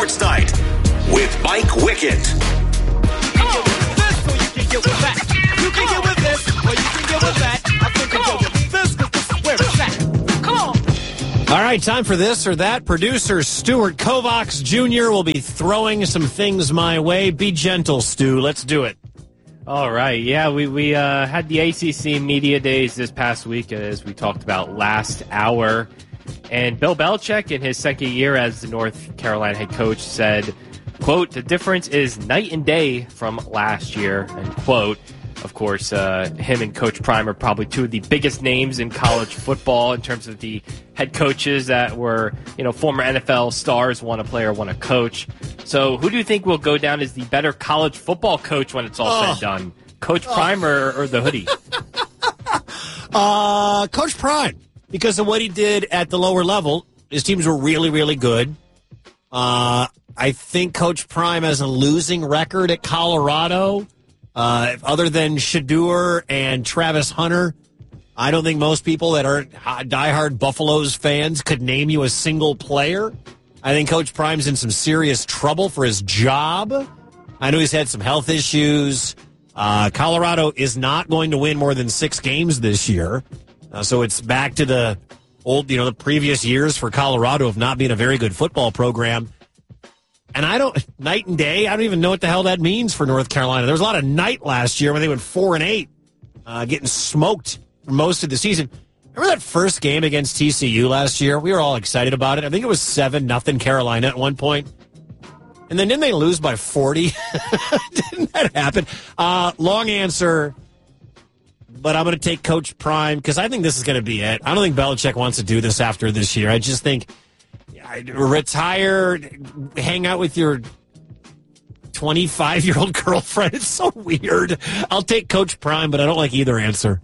Sports Night with Mike Wickett. All right, time for this or that. Producer Stuart Kovacs Jr. will be throwing some things my way. Be gentle, Stu. Let's do it. All right. Yeah, we had the ACC Media Days this past week, as we talked about last hour. And Bill Belichick, in his second year as the North Carolina head coach, said, quote, "The difference is night and day from last year," end quote. Of course, him and Coach Prime are probably two of the biggest names in college football in terms of the head coaches that were, former NFL stars, one a player, one a coach. So who do you think will go down as the better college football coach when it's all said and done? Coach Prime or the hoodie? Coach Prime, because of what he did at the lower level. His teams were really, really good. I think Coach Prime has a losing record at Colorado. Other than Shedeur and Travis Hunter, I don't think most people that are diehard Buffaloes fans could name you a single player. I think Coach Prime's in some serious trouble for his job. I know he's had some health issues. Colorado is not going to win more than 6 games this year. So it's back to the old, the previous years for Colorado of not being a very good football program. And night and day, I don't even know what the hell that means for North Carolina. There was a lot of night last year when they went 4-8, getting smoked for most of the season. Remember that first game against TCU last year? We were all excited about it. I think it was 7-0 Carolina at one point. And then didn't they lose by 40? Didn't that happen? Long answer, but I'm going to take Coach Prime because I think this is going to be it. I don't think Belichick wants to do this after this year. I just think retire, hang out with your 25-year-old girlfriend. It's so weird. I'll take Coach Prime, but I don't like either answer.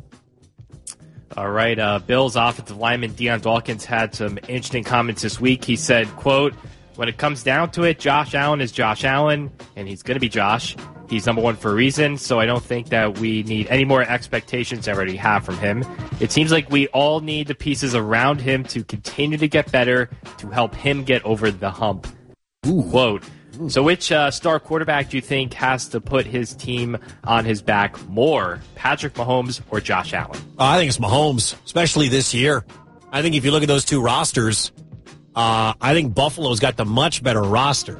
All right. Bills offensive lineman Deion Dawkins had some interesting comments this week. He said, quote, "When it comes down to it, Josh Allen is Josh Allen, and he's going to be Josh. He's number one for a reason, so I don't think that we need any more expectations than I already have from him. It seems like we all need the pieces around him to continue to get better to help him get over the hump." Ooh. Quote. So which star quarterback do you think has to put his team on his back more, Patrick Mahomes or Josh Allen? I think it's Mahomes, especially this year. I think if you look at those two rosters, I think Buffalo's got the much better roster.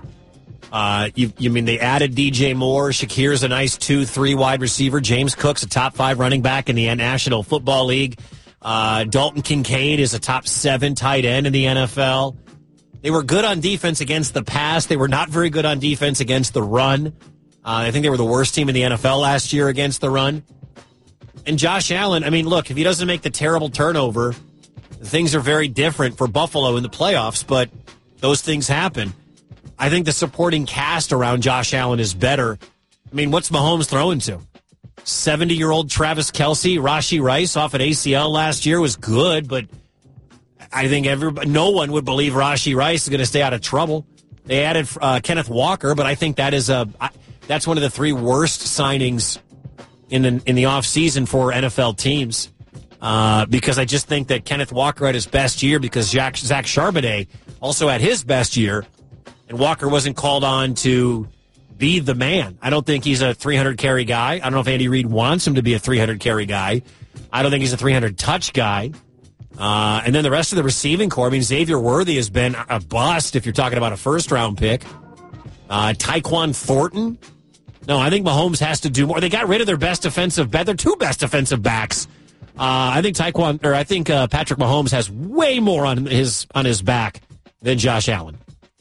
You mean they added DJ Moore. Shakir's a nice 2-3 wide receiver. James Cook's a top 5 running back in the National Football League. Dalton Kincaid is a top 7 tight end in the NFL. They were good on defense against the pass. They were not very good on defense against the run. I think they were the worst team in the NFL last year against the run. And Josh Allen, look, if he doesn't make the terrible turnover, things are very different for Buffalo in the playoffs, but those things happen. I think the supporting cast around Josh Allen is better. What's Mahomes throwing to? 70-year-old Travis Kelce, Rashee Rice off at ACL last year was good, but I think no one would believe Rashee Rice is going to stay out of trouble. They added Kenneth Walker, but I think that's one of the 3 worst signings in the offseason for NFL teams because I just think that Kenneth Walker had his best year because Zach Charbonnet also had his best year. And Walker wasn't called on to be the man. I don't think he's a 300-carry guy. I don't know if Andy Reid wants him to be a 300-carry guy. I don't think he's a 300-touch guy. And then the rest of the receiving core, Xavier Worthy has been a bust if you're talking about a first-round pick. Tyquan Thornton. No, I think Mahomes has to do more. They got rid of their best defensive back. Their 2 best defensive backs. I think Patrick Mahomes has way more on his back than Josh Allen.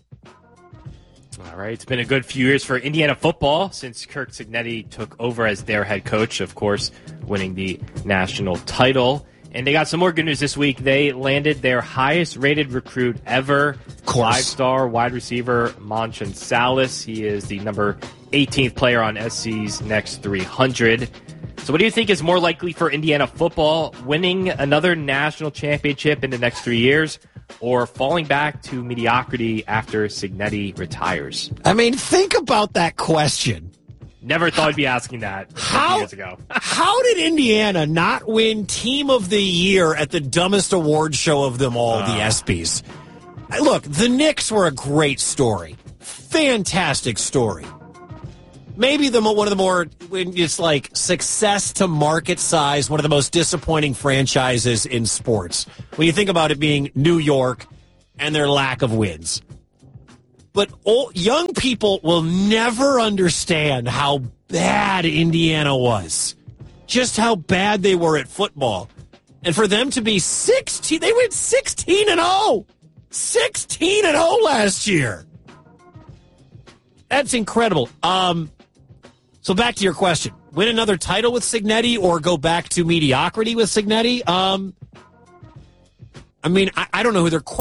All right, it's been a good few years for Indiana football since Kirk Cignetti took over as their head coach, of course, winning the national title. And they got some more good news this week. They landed their highest-rated recruit ever, 5-star wide receiver Monchan Salas. He is the number 18th player on SC's Next 300. So what do you think is more likely for Indiana football, winning another national championship in the next 3 years or falling back to mediocrity after Cignetti retires? Think about that question. Never thought I'd be asking that a few years ago. How did Indiana not win Team of the Year at the dumbest award show of them all, the ESPYs? Look, the Knicks were a great story. fantastic story. Maybe one of the more, it's like success to market size, one of the most disappointing franchises in sports. When you think about it being New York and their lack of wins. But young people will never understand how bad Indiana was. Just how bad they were at football. And for them to be 16, they went 16-0. 16-0 last year. That's incredible. So back to your question. Win another title with Cignetti or go back to mediocrity with Cignetti? I mean, I don't know who they're